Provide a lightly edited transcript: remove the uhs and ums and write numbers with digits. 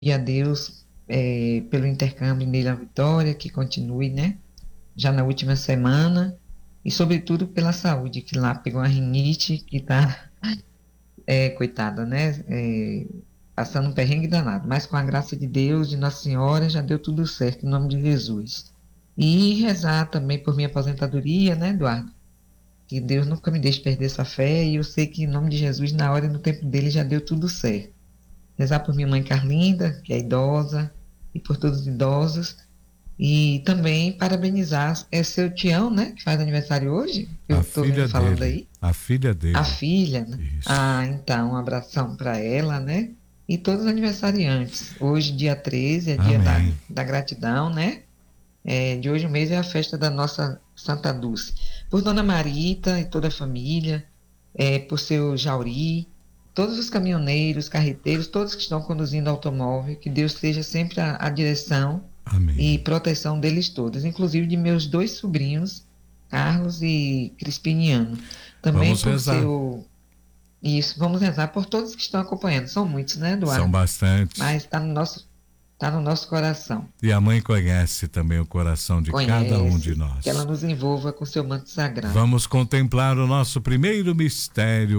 a Deus pelo intercâmbio nele a Vitória, que continue, né? Já na última semana. E, sobretudo, pela saúde, que lá pegou uma rinite, que tá, coitada, né? Passando um perrengue danado. Mas com a graça de Deus, de Nossa Senhora, já deu tudo certo, em nome de Jesus. E rezar também por minha aposentadoria, né, Eduardo? Que Deus nunca me deixe perder essa fé. E eu sei que, em nome de Jesus, na hora e no tempo dele, já deu tudo certo. Rezar por minha mãe Carlinda, que é idosa, e por todos os idosos. E também parabenizar, é seu Tião, né, que faz aniversário hoje, A eu tô vendo filha falando dele. aí, A filha a dele. filha, né? Ah, Isso. então, um abração para ela, né? E todos os aniversariantes. Hoje, dia 13 é dia Amém. da gratidão, né? De hoje mesmo é a festa da nossa Santa Dulce. Por Dona Marita e toda a família, por seu Jauri, todos os caminhoneiros, carreteiros, todos que estão conduzindo automóvel, que Deus seja sempre a direção e Amém. proteção deles todos, inclusive de meus dois sobrinhos, Carlos e Crispiniano. Também Vamos por rezar. seu. Isso, vamos rezar por todos que estão acompanhando. São muitos, né, São Eduardo? bastante. Mas tá no nosso coração. E a mãe conhece também o coração de cada um de Conhece, que ela nós. nos envolva com seu manto sagrado. Vamos contemplar o nosso primeiro mistério